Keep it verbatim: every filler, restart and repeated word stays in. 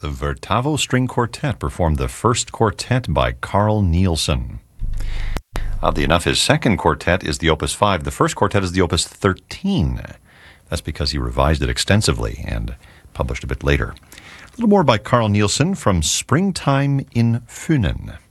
the Vertavo String Quartet performed the first quartet by Carl Nielsen. Oddly enough, his second quartet is the Opus five. The first quartet is the Opus thirteen. That's because he revised it extensively and published a bit later. A little more by Carl Nielsen from Springtime in Funen.